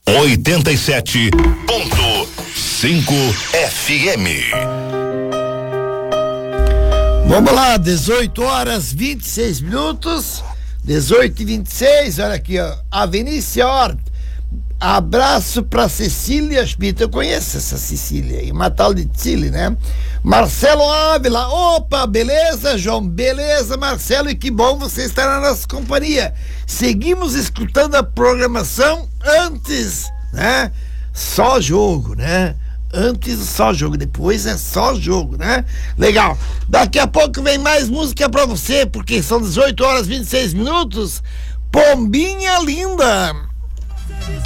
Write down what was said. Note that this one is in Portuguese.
87.5 FM. Vamos lá, 18h26. 18h26, olha aqui, ó. Avenícia Hort. Abraço pra Cecília Schmidt. Eu conheço essa Cecília aí, Matal de Chile, né? Marcelo Ávila. Opa, beleza, João? Beleza, Marcelo, e que bom você estar na nossa companhia. Seguimos escutando a programação antes, né? Só jogo, né? Antes só jogo, depois é só jogo, né? Legal. Daqui a pouco vem mais música pra você, porque são 18h26. Pombinha linda.